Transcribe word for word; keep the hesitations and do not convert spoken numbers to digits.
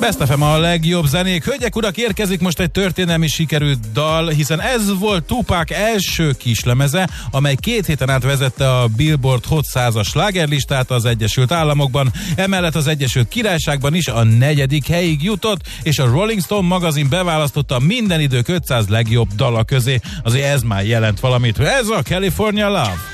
Best ef em a legjobb zenék. Hölgyek, urak, érkezik most egy történelmi sikerű dal, hiszen ez volt Tupac első kislemeze, amely két héten át vezette a Billboard Hot százas slágerlistát az Egyesült Államokban, emellett az Egyesült Királyságban is a negyedik helyig jutott, és a Rolling Stone magazin beválasztotta minden idők ötszáz legjobb dala közé. Azért ez már jelent valamit. Ez a California Love.